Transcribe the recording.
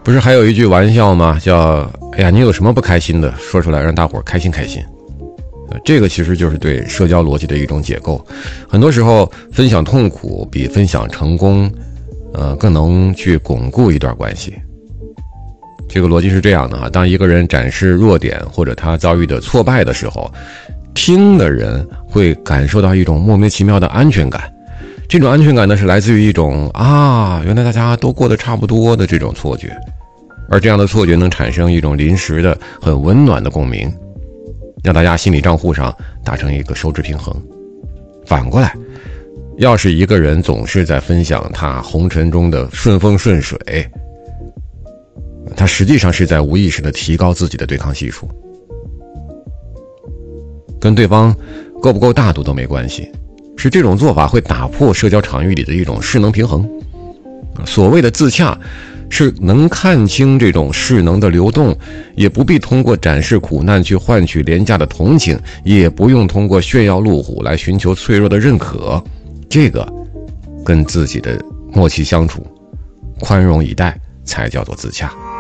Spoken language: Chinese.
不是还有一句玩笑吗？叫哎呀，你有什么不开心的，说出来让大伙儿开心开心。这个其实就是对社交逻辑的一种解构。很多时候分享痛苦比分享成功更能去巩固一段关系。这个逻辑是这样的哈，当一个人展示弱点或者他遭遇的挫败的时候，听的人会感受到一种莫名其妙的安全感。这种安全感呢，是来自于一种原来大家都过得差不多的这种错觉，而这样的错觉能产生一种临时的很温暖的共鸣，让大家心理账户上达成一个收支平衡。反过来，要是一个人总是在分享他红尘中的顺风顺水，他实际上是在无意识地提高自己的对抗系数，跟对方够不够大度都没关系，是这种做法会打破社交场域里的一种势能平衡。所谓的自洽，是能看清这种势能的流动，也不必通过展示苦难去换取廉价的同情，也不用通过炫耀路虎来寻求脆弱的认可。这个跟自己的默契相处，宽容以待，才叫做自洽。